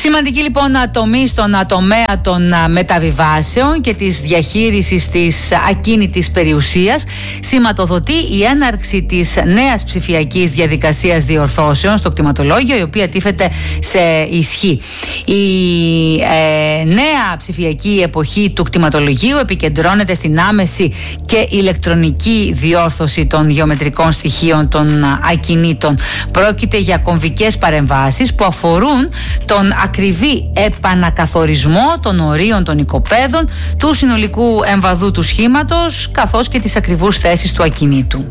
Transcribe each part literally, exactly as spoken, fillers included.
Σημαντική λοιπόν τομή στον τομέα των μεταβιβάσεων και της διαχείρισης της ακίνητης περιουσίας σηματοδοτεί η έναρξη της νέας ψηφιακής διαδικασίας διορθώσεων στο κτηματολόγιο, η οποία τίθεται σε ισχύ. Η ε, νέα ψηφιακή εποχή του κτηματολογίου επικεντρώνεται στην άμεση και ηλεκτρονική διόρθωση των γεωμετρικών στοιχείων των ακινήτων. Πρόκειται για κομβικές παρεμβάσεις που αφορούν τον ακριβή επανακαθορισμό των ορίων των οικοπαίδων, του συνολικού εμβαδού του σχήματος, καθώς και της ακριβούς θέσης του ακινήτου.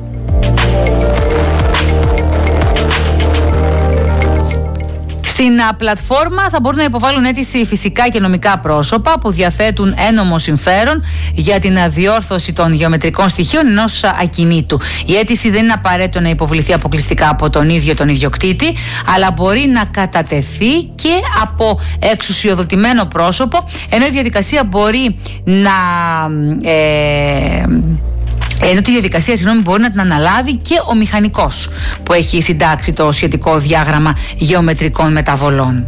Στην πλατφόρμα θα μπορούν να υποβάλουν αίτηση φυσικά και νομικά πρόσωπα που διαθέτουν ένομο συμφέρον για την διόρθωση των γεωμετρικών στοιχείων ενός ακινήτου. Η αίτηση δεν είναι απαραίτητο να υποβληθεί αποκλειστικά από τον ίδιο τον ιδιοκτήτη, αλλά μπορεί να κατατεθεί και από εξουσιοδοτημένο πρόσωπο, ενώ η διαδικασία μπορεί να... Ε, Ενώ τη διαδικασία συγγνώμη, μπορεί να την αναλάβει και ο μηχανικός που έχει συντάξει το σχετικό διάγραμμα γεωμετρικών μεταβολών.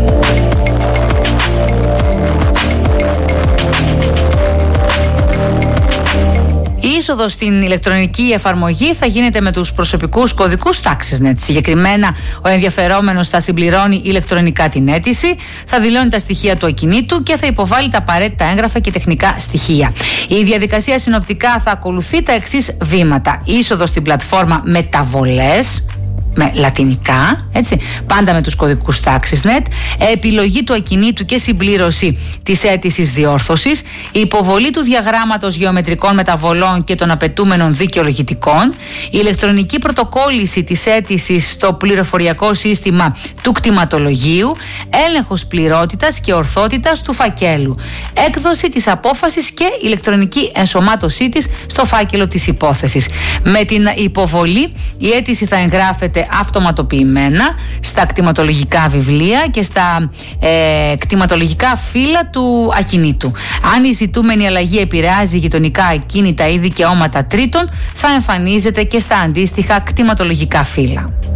Η είσοδος στην ηλεκτρονική εφαρμογή θα γίνεται με τους προσωπικούς κωδικούς TaxisNet. Συγκεκριμένα, ο ενδιαφερόμενος θα συμπληρώνει ηλεκτρονικά την αίτηση, θα δηλώνει τα στοιχεία του ακινήτου και θα υποβάλει τα απαραίτητα έγγραφα και τεχνικά στοιχεία. Η διαδικασία συνοπτικά θα ακολουθεί τα εξής βήματα: είσοδος στην πλατφόρμα μεταβολές, με λατινικά, έτσι, πάντα με τους κωδικούς TaxisNet, επιλογή του ακινήτου και συμπλήρωση της αίτησης διόρθωσης, υποβολή του διαγράμματος γεωμετρικών μεταβολών και των απαιτούμενων δικαιολογητικών, η ηλεκτρονική πρωτοκόλληση της αίτησης στο πληροφοριακό σύστημα του κτηματολογίου, έλεγχος πληρότητας και ορθότητας του φακέλου, έκδοση της απόφασης και ηλεκτρονική ενσωμάτωσή της στο φάκελο της υπόθεσης. Με την υποβολή, η αίτηση θα εγγράφεται αυτοματοποιημένα στα κτηματολογικά βιβλία και στα ε, κτηματολογικά φύλλα του ακινήτου. Αν η ζητούμενη αλλαγή επηρεάζει γειτονικά ακίνητα ή δικαιώματα τρίτων, θα εμφανίζεται και στα αντίστοιχα κτηματολογικά φύλλα.